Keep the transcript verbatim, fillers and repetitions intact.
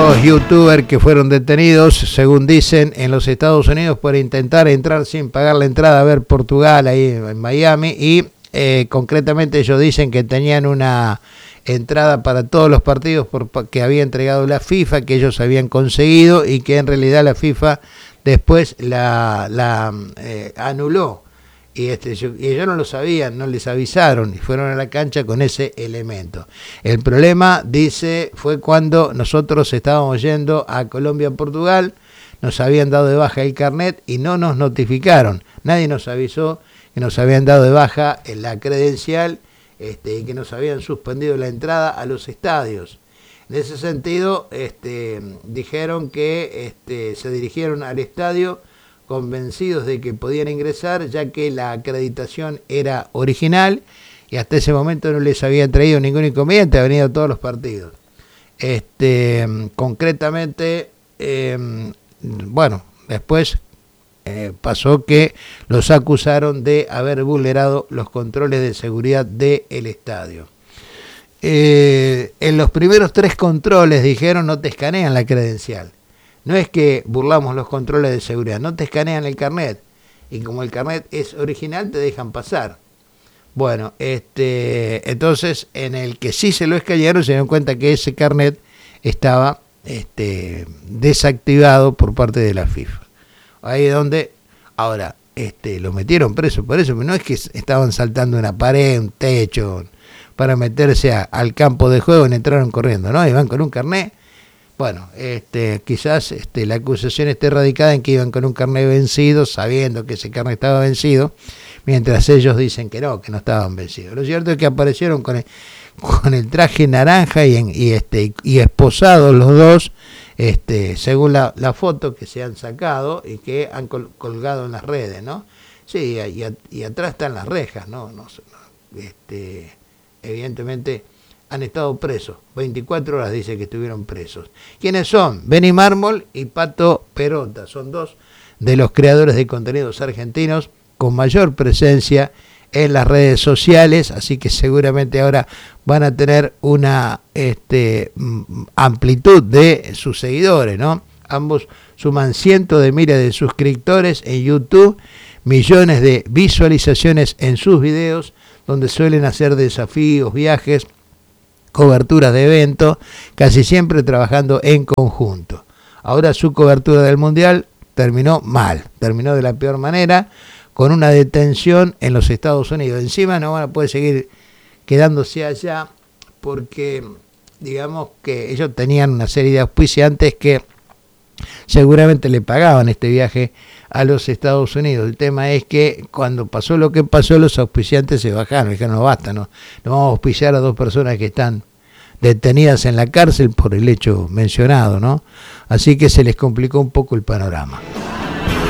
dos youtubers que fueron detenidos, según dicen, en los Estados Unidos por intentar entrar sin pagar la entrada a ver Portugal ahí en Miami, y eh, concretamente ellos dicen que tenían una entrada para todos los partidos por, que había entregado la FIFA, que ellos habían conseguido, y que en realidad la FIFA después la, la eh, anuló. Y, este, yo, y ellos no lo sabían, no les avisaron y fueron a la cancha con ese elemento. El problema, dice, fue cuando nosotros estábamos yendo a Colombia-Portugal, nos habían dado de baja el carnet y no nos notificaron. Nadie nos avisó que nos habían dado de baja la credencial este, y que nos habían suspendido la entrada a los estadios. En ese sentido, este, dijeron que este, se dirigieron al estadio convencidos de que podían ingresar, ya que la acreditación era original y hasta ese momento no les había traído ningún inconveniente, habían ido a todos los partidos. Este, concretamente, eh, bueno, después eh, pasó que los acusaron de haber vulnerado los controles de seguridad del estadio. Eh, en los primeros tres controles dijeron no te escanean la credencial. No es que burlamos los controles de seguridad, no te escanean el carnet. Y como el carnet es original, te dejan pasar. Bueno, este, entonces en el que sí se lo escanearon, se dieron cuenta que ese carnet estaba este, desactivado por parte de la FIFA. Ahí es donde, ahora, este, lo metieron preso por eso, pero no es que estaban saltando una pared, un techo, para meterse a, al campo de juego y entraron corriendo, ¿no? Iban con un carnet. Bueno, este, quizás este, la acusación esté radicada en que iban con un carnet vencido, sabiendo que ese carnet estaba vencido, mientras ellos dicen que no, que no estaban vencidos. Lo cierto es que aparecieron con el, con el traje naranja y, en, y, este, y esposados los dos, este, según la, la foto que se han sacado y que han col, colgado en las redes, ¿no? Sí, y, a, y atrás están las rejas, ¿no? no, no este, evidentemente han estado presos, veinticuatro horas dice que estuvieron presos. ¿Quiénes son? Benny Mármol y Pato Perota, son dos de los creadores de contenidos argentinos con mayor presencia en las redes sociales, así que seguramente ahora van a tener una este, amplitud de sus seguidores, ¿no? Ambos suman cientos de miles de suscriptores en YouTube, millones de visualizaciones en sus videos, donde suelen hacer desafíos, viajes, coberturas de eventos, casi siempre trabajando en conjunto. Ahora su cobertura del Mundial terminó mal, terminó de la peor manera, con una detención en los Estados Unidos. Encima no van a poder seguir quedándose allá porque, digamos que ellos tenían una serie de auspiciantes que seguramente le pagaban este viaje a los Estados Unidos. El tema es que cuando pasó lo que pasó, los auspiciantes se bajaron, dijeron no basta, no, no vamos a auspiciar a dos personas que están detenidas en la cárcel por el hecho mencionado, ¿no? Así que se les complicó un poco el panorama.